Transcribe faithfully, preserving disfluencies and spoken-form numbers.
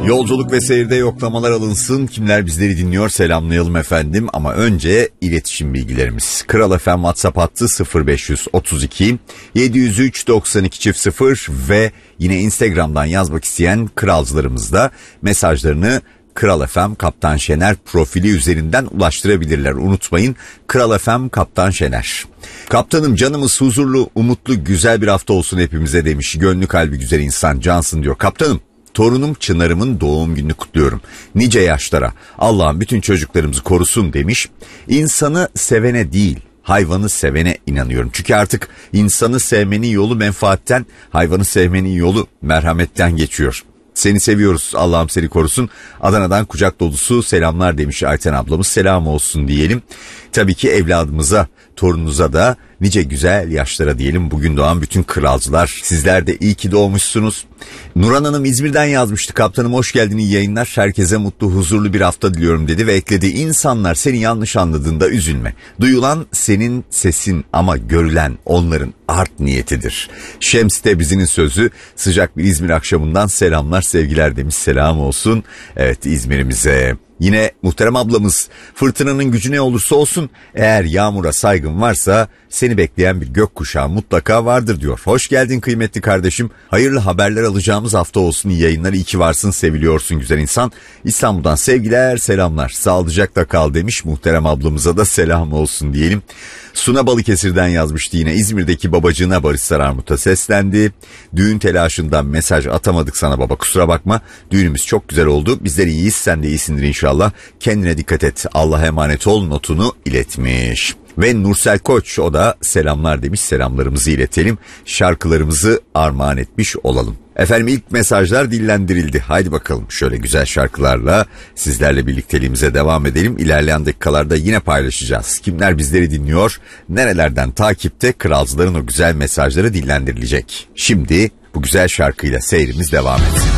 Yolculuk ve seyirde yoklamalar alınsın. Kimler bizleri dinliyor selamlayalım efendim. Ama önce iletişim bilgilerimiz. Kral F M WhatsApp hattı sıfır beş otuz iki yedi yüz üç doksan iki çift sıfır ve yine Instagram'dan yazmak isteyen kralcılarımız da mesajlarını Kral F M Kaptan Şener profili üzerinden ulaştırabilirler. Unutmayın, Kral F M Kaptan Şener. Kaptanım, canımız huzurlu, umutlu, güzel bir hafta olsun hepimize demiş. Gönlü kalbi güzel insan cansın diyor. Kaptanım, torunum Çınar'ımın doğum gününü kutluyorum. Nice yaşlara. Allah'ım bütün çocuklarımızı korusun demiş. İnsanı sevene değil, hayvanı sevene inanıyorum. Çünkü artık insanı sevmenin yolu menfaatten, hayvanı sevmenin yolu merhametten geçiyor. Seni seviyoruz, Allah'ım seni korusun. Adana'dan kucak dolusu selamlar demiş Ayten ablamız. Selam olsun diyelim. Tabii ki evladımıza, torununuza da nice güzel yaşlara diyelim. Bugün doğan bütün kralcılar, sizler de iyi ki doğmuşsunuz. Nurhan Hanım İzmir'den yazmıştı. Kaptanım hoş geldin, iyi yayınlar. Herkese mutlu, huzurlu bir hafta diliyorum dedi ve ekledi. İnsanlar seni yanlış anladığında üzülme. Duyulan senin sesin ama görülen onların art niyetidir. Şems Tebrizi'nin sözü. Sıcak bir İzmir akşamından selamlar, sevgiler demiş. Selam olsun. Evet, İzmir'imize. Yine muhterem ablamız, fırtınanın gücü ne olursa olsun eğer yağmura saygın varsa seni bekleyen bir gökkuşağı mutlaka vardır diyor. Hoş geldin kıymetli kardeşim. Hayırlı haberler alacağımız hafta olsun. İyi yayınlar, iyi ki varsın, seviliyorsun güzel insan. İstanbul'dan sevgiler, selamlar. Sağlıcakla kal demiş. Muhterem ablamıza da selam olsun diyelim. Suna Balıkesir'den yazmıştı yine. İzmir'deki babacığına Barış Sararmut'a seslendi. Düğün telaşından mesaj atamadık sana baba, kusura bakma. Düğünümüz çok güzel oldu. Bizler iyiyiz, sen de iyisindir inşallah. Kendine dikkat et, Allah'a emanet ol notunu iletmiş. Ve Nursel Koç, o da selamlar demiş. Selamlarımızı iletelim. Şarkılarımızı armağan etmiş olalım. Efendim, ilk mesajlar dillendirildi. Haydi bakalım şöyle güzel şarkılarla sizlerle birlikteliğimize devam edelim. İlerleyen dakikalarda yine paylaşacağız. Kimler bizleri dinliyor, nerelerden takipte, kralcıların o güzel mesajları dillendirilecek. Şimdi bu güzel şarkıyla seyrimiz devam etsin.